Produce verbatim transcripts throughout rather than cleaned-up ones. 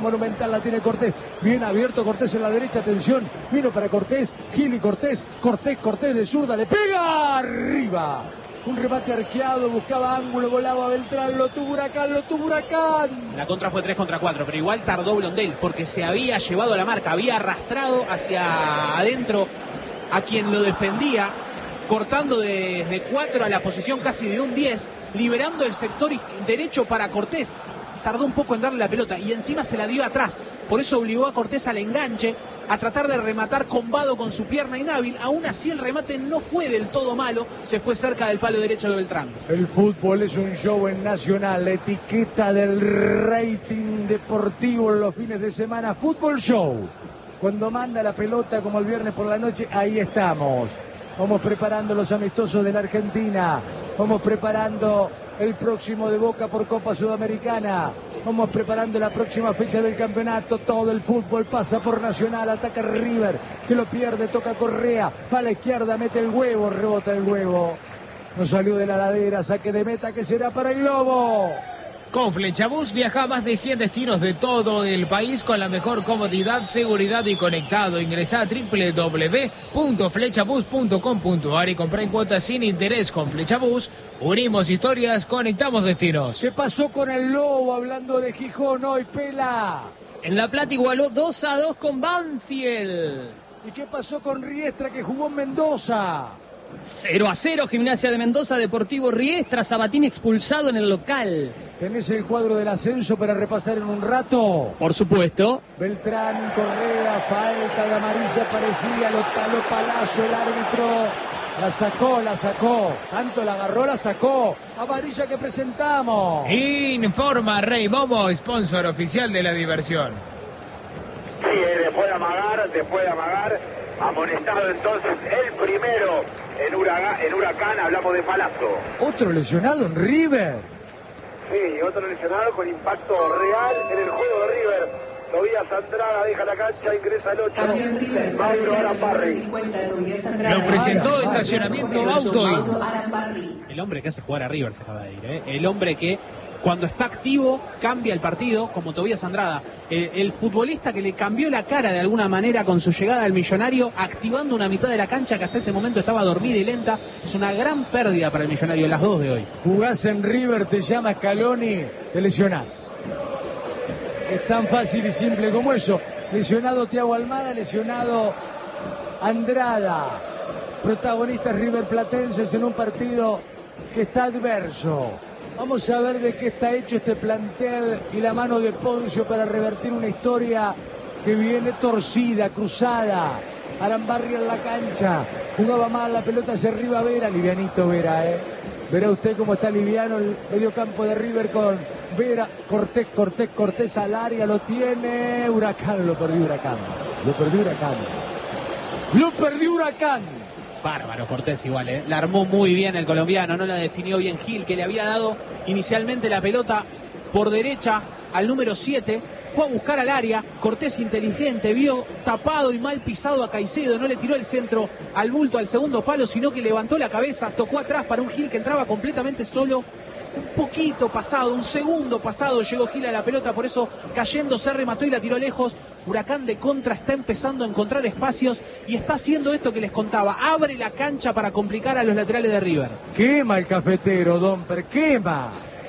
Monumental, la tiene Cortés, bien abierto Cortés en la derecha, atención, vino para Cortés, Gil y Cortés, Cortés, Cortés de zurda, le pega arriba. Un remate arqueado, buscaba ángulo, volaba Beltrán, lo tuvo Huracán, lo tuvo Huracán. La contra fue tres contra cuatro, pero igual tardó Blondel, porque se había llevado a la marca, había arrastrado hacia adentro a quien lo defendía, cortando desde cuatro a la posición casi de un diez, liberando el sector derecho para Cortés. Tardó un poco en darle la pelota y encima se la dio atrás. Por eso obligó a Cortés al enganche, a tratar de rematar combado con su pierna inhábil. Aún así el remate no fue del todo malo, se fue cerca del palo derecho de Beltrán. El fútbol es un show en Nacional, la etiqueta del rating deportivo en los fines de semana. Fútbol Show. Cuando manda la pelota como el viernes por la noche, ahí estamos. Vamos preparando los amistosos de la Argentina. Vamos preparando el próximo de Boca por Copa Sudamericana. Vamos preparando la próxima fecha del campeonato. Todo el fútbol pasa por Nacional. Ataca River, que lo pierde, toca Correa. Va a la izquierda, mete el huevo, rebota el huevo. No salió de la ladera, saque de meta que será para el Globo. Con Flechabús viaja a más de cien destinos de todo el país con la mejor comodidad, seguridad y conectado. Ingresá a doble u doble u doble u punto flechabús punto com punto a r y comprá en cuotas sin interés. Con Flechabús unimos historias, conectamos destinos. ¿Qué pasó con el Lobo hablando de Gijón hoy, Pela? En La Plata igualó dos a dos con Banfield. ¿Y qué pasó con Riestra que jugó en Mendoza? cero a cero, Gimnasia de Mendoza, Deportivo Riestra, Sabatini expulsado en el local. ¿Tenés el cuadro del ascenso para repasar en un rato? Por supuesto. Beltrán, Correa, falta de amarilla parecía, lo taló Palacio, el árbitro. La sacó, la sacó. Tanto la agarró, la sacó. Amarilla que presentamos. Informa Rey Momo, sponsor oficial de la diversión. Sí, después de amagar, después de amagar, amonestado entonces el primero en Huracán, en Huracán hablamos de Palazzo. Otro lesionado en River. Sí, otro lesionado con impacto real en el juego de River. Tobías Andrada deja la cancha, ingresa el ocho. Campeón River, Mauro Arambarri. cincuenta de Tobías Andrada. Lo presentó Estacionamiento Baudoin. El hombre que hace jugar a River se acaba de ir, ¿eh? El hombre que cuando está activo cambia el partido, como Tobías Andrada. El, el futbolista que le cambió la cara de alguna manera con su llegada al Millonario, activando una mitad de la cancha que hasta ese momento estaba dormida y lenta. Es una gran pérdida para el Millonario, las dos de hoy. Jugás en River, te llama Scaloni, te lesionás. Es tan fácil y simple como eso. Lesionado Thiago Almada, lesionado Andrada. Protagonistas River Platenses en un partido que está adverso. Vamos a ver de qué está hecho este plantel y la mano de Poncio para revertir una historia que viene torcida, cruzada. Arambarri en la cancha, jugaba mal, la pelota hacia arriba Vera, livianito Vera, ¿eh? Verá usted cómo está liviano el mediocampo de River con Vera, Cortés, Cortés, Cortés al área, lo tiene Huracán, lo perdió Huracán, lo perdió Huracán, lo perdió Huracán. Bárbaro Cortés igual, ¿eh? La armó muy bien el colombiano, no la definió bien Gil, que le había dado inicialmente la pelota por derecha al número siete, fue a buscar al área, Cortés inteligente, vio tapado y mal pisado a Caicedo, no le tiró el centro al bulto al segundo palo, sino que levantó la cabeza, tocó atrás para un Gil que entraba completamente solo. Un poquito pasado, un segundo pasado llegó Gil a la pelota, por eso cayendo se remató y la tiró lejos. Huracán de contra está empezando a encontrar espacios y está haciendo esto que les contaba, abre la cancha para complicar a los laterales de River. Quema el cafetero, Domper, quema.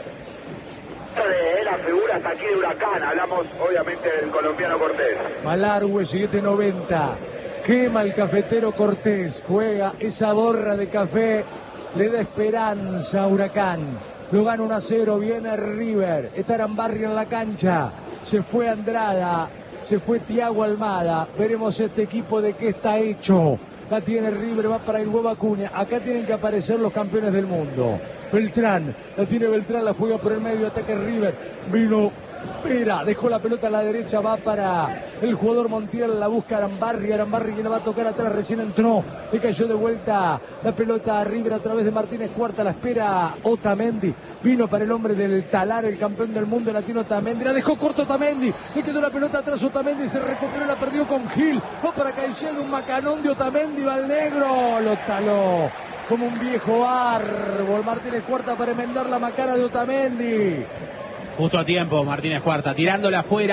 De la figura hasta aquí de Huracán, hablamos obviamente del colombiano Cortés. Malargüe, siete noventa. Quema el cafetero Cortés, juega esa borra de café, le da esperanza a Huracán. Lo gana uno a cero, viene River, está Arambarri en la cancha, se fue Andrada, se fue Thiago Almada, veremos este equipo de qué está hecho. La tiene River, va para el huevo Acuña, acá tienen que aparecer los campeones del mundo. Beltrán, la tiene Beltrán, la juega por el medio, ataque River, vino Vera, dejó la pelota a la derecha, va para el jugador Montiel, la busca Arambarri, Arambarri que le va a tocar atrás, recién entró, le cayó de vuelta la pelota a River a través de Martínez Cuarta, la espera Otamendi, vino para el hombre del Talar, el campeón del mundo latino Otamendi, la dejó corto Otamendi, le quedó la pelota atrás Otamendi, se recuperó, la perdió con Gil, va para Caicedo, un macanón de Otamendi, va al negro, lo taló como un viejo árbol, Martínez Cuarta para enmendar la macana de Otamendi. Justo a tiempo Martínez Cuarta, tirándola afuera.